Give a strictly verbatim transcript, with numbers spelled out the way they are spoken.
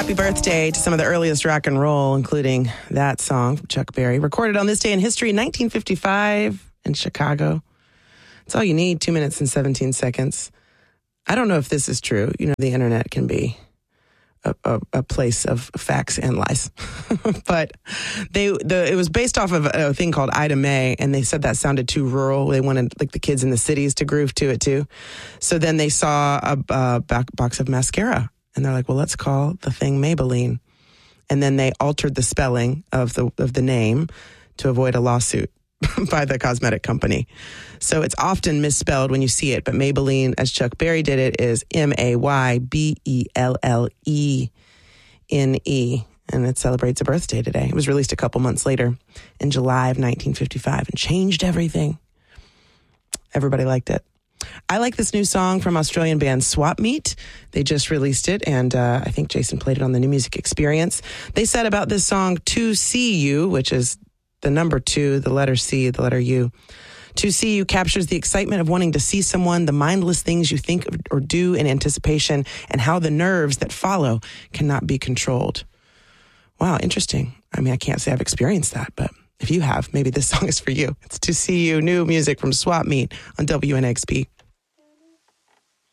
Happy birthday to some of the earliest rock and roll, including that song from Chuck Berry, recorded on this day in history in nineteen fifty-five in Chicago. That's all you need, two minutes and seventeen seconds. I don't know if this is true. You know, the internet can be a, a, a place of facts and lies. But they the it was based off of a thing called Ida May, and they said that sounded too rural. They wanted like the kids in the cities to groove to it too. So then they saw a, a back box of mascara, and they're like, well, let's call the thing Maybelline. And then they altered the spelling of the of the name to avoid a lawsuit by the cosmetic company. So it's often misspelled when you see it, but Maybelline, as Chuck Berry did it, is M A Y B E L L E N E, and it celebrates a birthday today. It was released a couple months later in July of nineteen fifty-five and changed everything. Everybody liked it. I like this new song from Australian band Swap Meet. They just released it, and uh, I think Jason played it on the New Music Experience. They said about this song, To See You, which is the number two, the letter C, the letter U. To see you captures the excitement of wanting to see someone, the mindless things you think or do in anticipation, and how the nerves that follow cannot be controlled. Wow, interesting. I mean, I can't say I've experienced that, but if you have, maybe this song is for you. It's To See You, new music from Swap Meet on W N X P.